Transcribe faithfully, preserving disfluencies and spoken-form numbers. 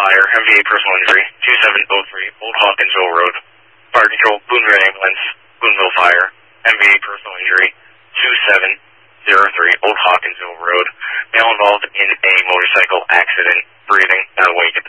Fire, M V A personal injury, two seven oh three, Old Hawkinsville Road. Fire Control, Boonville Ambulance, Boonville Fire, M V A personal injury, two seven oh three, Old Hawkinsville Road. Male involved in a motorcycle accident, breathing, not awake at